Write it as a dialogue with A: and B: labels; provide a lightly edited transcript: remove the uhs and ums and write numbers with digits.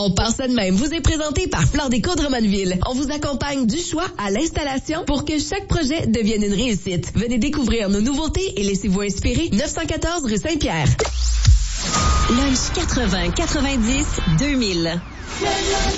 A: On part ça de même. Vous est présenté par Flore Déco Drummondville. On vous accompagne du choix à l'installation pour que chaque projet devienne une réussite. Venez découvrir nos nouveautés et laissez-vous inspirer. 914 rue Saint-Pierre.
B: Lunch 80, 90, 2000.